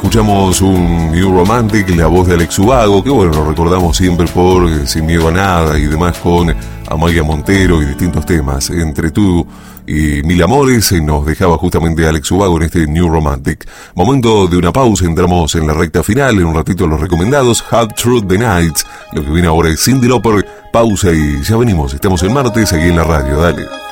escuchamos un New Romantic, la voz de Alex Ubago, que bueno, lo recordamos siempre por Sin Miedo a Nada y demás con Amalia Montero y distintos temas. Entre tú y Mil Amores nos dejaba justamente Alex Ubago en este New Romantic. Momento de una pausa, entramos en la recta final, en un ratito los recomendados, Hard Through the Night. Lo que viene ahora es Cyndi Lauper, pausa y ya venimos, estamos en martes aquí en la radio, dale.